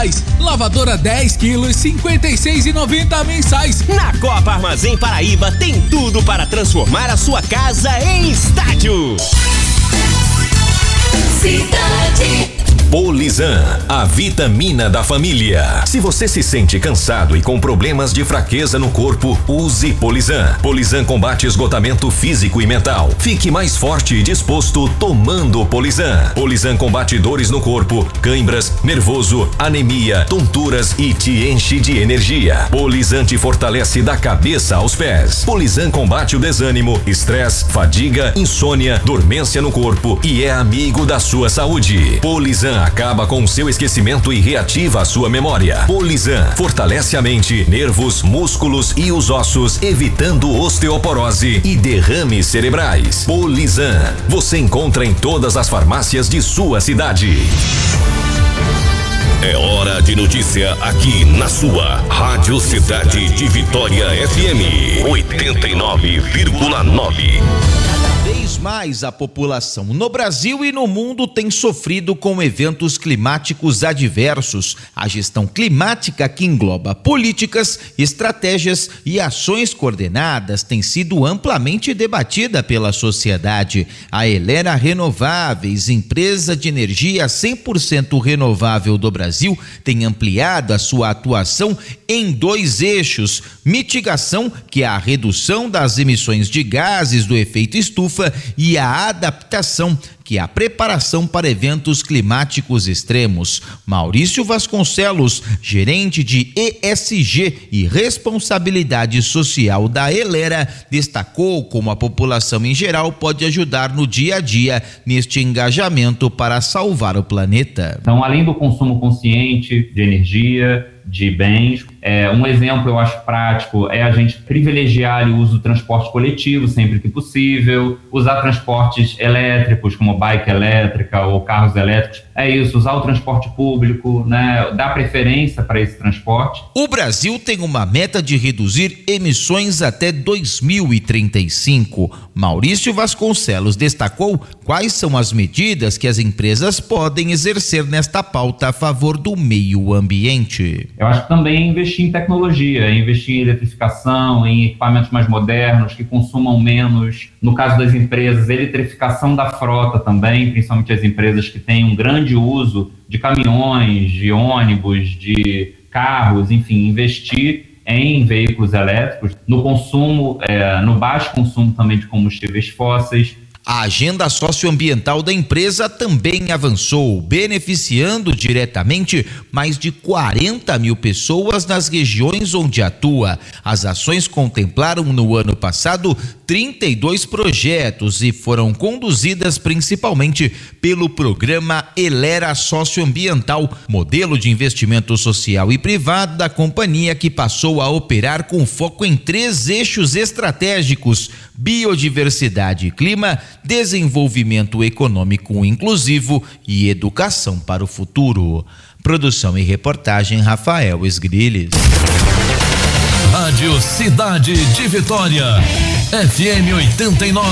reais. Lavadora 10 quilos, 56,90 mensais. Na Copa Armazém Paraíba tem tudo para transformar a sua casa em estádio. Cidade. Polizan, a vitamina da família. Se você se sente cansado e com problemas de fraqueza no corpo, use Polizan. Polizan combate esgotamento físico e mental. Fique mais forte e disposto tomando Polizan. Polizan combate dores no corpo, cãibras, nervoso, anemia, tonturas e te enche de energia. Polizan te fortalece da cabeça aos pés. Polizan combate o desânimo, estresse, fadiga, insônia, dormência no corpo e é amigo da sua saúde. Polizan acaba com o seu esquecimento e reativa a sua memória. Polizan fortalece a mente, nervos, músculos e os ossos, evitando osteoporose e derrames cerebrais. Polizan, você encontra em todas as farmácias de sua cidade. É hora de notícia aqui na sua Rádio Cidade de Vitória FM 89,9. Cada vez mais a população no Brasil e no mundo tem sofrido com eventos climáticos adversos. A gestão climática, que engloba políticas, estratégias e ações coordenadas, tem sido amplamente debatida pela sociedade. A Elera Renováveis, empresa de energia 100% renovável do Brasil, tem ampliado a sua atuação em 2 eixos: mitigação, que é a redução das emissões de gases do efeito estufa, e a adaptação, que é a preparação para eventos climáticos extremos. Maurício Vasconcelos, gerente de ESG e responsabilidade social da Elera, destacou como a população em geral pode ajudar no dia a dia neste engajamento para salvar o planeta. Então, além do consumo consciente de energia, de bens, um exemplo eu acho prático é a gente privilegiar o uso do transporte coletivo sempre que possível, usar transportes elétricos como bike elétrica ou carros elétricos, usar o transporte público, né, dar preferência para esse transporte. O Brasil tem uma meta de reduzir emissões até 2035. Maurício Vasconcelos destacou quais são as medidas que as empresas podem exercer nesta pauta a favor do meio ambiente. Eu acho que também é investir em tecnologia, investir em eletrificação, em equipamentos mais modernos, que consumam menos. No caso das empresas, eletrificação da frota também, principalmente as empresas que têm um grande uso de caminhões, de ônibus, de carros, enfim, investir em veículos elétricos, no consumo, no baixo consumo também de combustíveis fósseis. A agenda socioambiental da empresa também avançou, beneficiando diretamente mais de 40 mil pessoas nas regiões onde atua. As ações contemplaram no ano passado 32 projetos e foram conduzidas principalmente pelo programa Elera Socioambiental, modelo de investimento social e privado da companhia, que passou a operar com foco em 3 eixos estratégicos: biodiversidade e clima, desenvolvimento econômico inclusivo e educação para o futuro. Produção e reportagem Rafael Esgriles. Rádio Cidade de Vitória, FM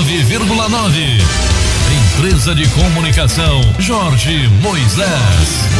89,9. Empresa de Comunicação Jorge Moisés.